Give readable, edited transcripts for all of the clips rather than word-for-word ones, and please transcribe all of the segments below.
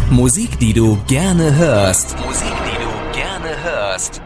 Musik, die du gerne hörst. Musik, die du gerne hörst.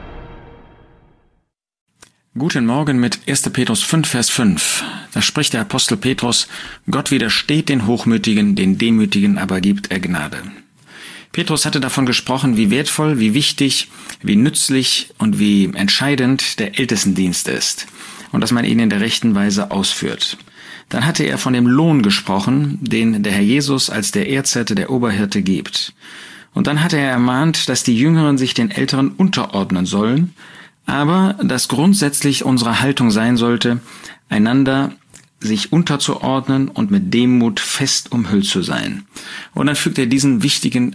Guten Morgen mit 1. Petrus 5, Vers 5. Da spricht der Apostel Petrus: Gott widersteht den Hochmütigen, den Demütigen aber gibt er Gnade. Petrus hatte davon gesprochen, wie wertvoll, wie wichtig, wie nützlich und wie entscheidend der Ältestendienst ist und dass man ihn in der rechten Weise ausführt. Dann hatte er von dem Lohn gesprochen, den der Herr Jesus als der Erzhirte, der Oberhirte gibt. Und dann hatte er ermahnt, dass die Jüngeren sich den Älteren unterordnen sollen, aber dass grundsätzlich unsere Haltung sein sollte, einander sich unterzuordnen und mit Demut fest umhüllt zu sein. Und dann fügt er diesen wichtigen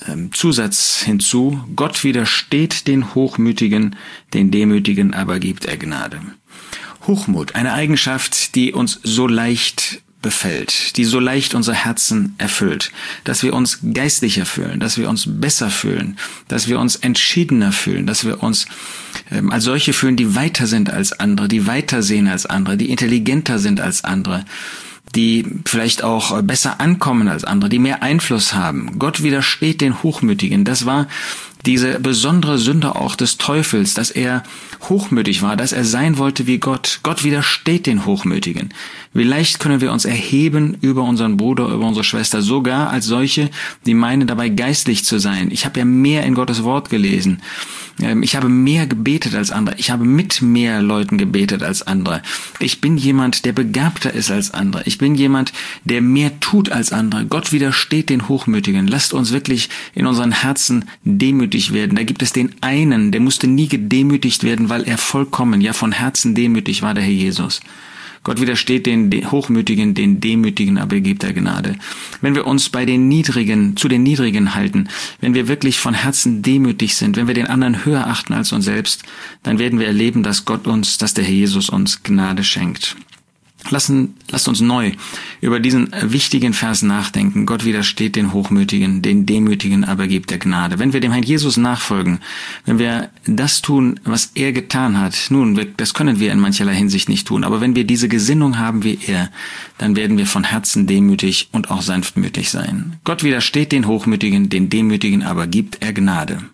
Zusatz hinzu: Gott widersteht den Hochmütigen, den Demütigen aber gibt er Gnade. Hochmut, eine Eigenschaft, die uns so leicht befällt, die so leicht unsere Herzen erfüllt, dass wir uns geistlicher fühlen, dass wir uns besser fühlen, dass wir uns entschiedener fühlen, dass wir uns als solche fühlen, die weiter sind als andere, die weiter sehen als andere, die intelligenter sind als andere, die vielleicht auch besser ankommen als andere, die mehr Einfluss haben. Gott widersteht den Hochmütigen. Das war diese besondere Sünde auch des Teufels, dass er hochmütig war, dass er sein wollte wie Gott. Gott widersteht den Hochmütigen. Wie leicht können wir uns erheben über unseren Bruder, über unsere Schwester, sogar als solche, die meinen dabei geistlich zu sein. Ich habe ja mehr in Gottes Wort gelesen. Ich habe mehr gebetet als andere. Ich habe mit mehr Leuten gebetet als andere. Ich bin jemand, der begabter ist als andere. Ich bin jemand, der mehr tut als andere. Gott widersteht den Hochmütigen. Lasst uns wirklich in unseren Herzen demütig werden. Da gibt es den einen, der musste nie gedemütigt werden, weil er vollkommen, ja von Herzen demütig war, der Herr Jesus. Gott widersteht den Hochmütigen, den Demütigen, aber gibt er Gnade. Wenn wir uns bei den Niedrigen, zu den Niedrigen halten, wenn wir wirklich von Herzen demütig sind, wenn wir den anderen höher achten als uns selbst, dann werden wir erleben, dass dass der Herr Jesus uns Gnade schenkt. Lasst uns neu über diesen wichtigen Vers nachdenken. Gott widersteht den Hochmütigen, den Demütigen aber gibt er Gnade. Wenn wir dem Herrn Jesus nachfolgen, wenn wir das tun, was er getan hat, das können wir in mancherlei Hinsicht nicht tun, aber wenn wir diese Gesinnung haben wie er, dann werden wir von Herzen demütig und auch sanftmütig sein. Gott widersteht den Hochmütigen, den Demütigen aber gibt er Gnade.